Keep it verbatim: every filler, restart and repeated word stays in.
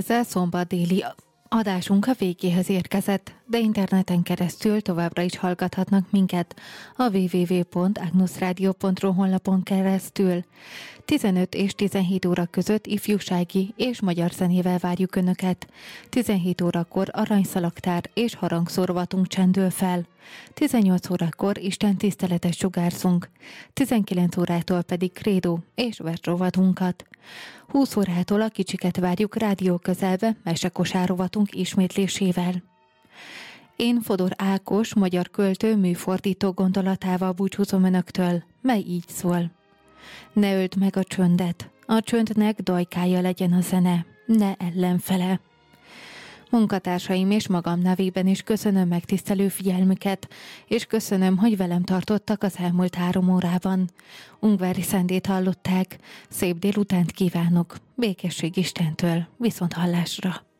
Ezzel szombat déli adásunk a végéhez érkezett, de interneten keresztül továbbra is hallgathatnak minket a double-u double-u double-u pont agnus radio pont ru honlapon keresztül. tizenöt és tizenhét óra között ifjúsági és magyar zenével várjuk Önöket. tizenhét órakor aranyszalagtár és harangszó rovatunk csendül fel. tizennyolc órakor Isten tiszteletet sugárzunk. tizenkilenc órától pedig krédó és vers rovatunkat. húsz órától a kicsiket várjuk rádió közelbe mesekosár rovatunk ismétlésével. Én Fodor Ákos, magyar költő, műfordító gondolatával búcsúzom Önöktől, mely így szól. Ne öld meg a csöndet, a csöndnek dajkája legyen a zene, ne ellenfele. Munkatársaim és magam nevében is köszönöm megtisztelő figyelmüket, és köszönöm, hogy velem tartottak az elmúlt három órában. Ungvári Szendét hallották, szép délutánt kívánok, békesség Istentől, viszont hallásra.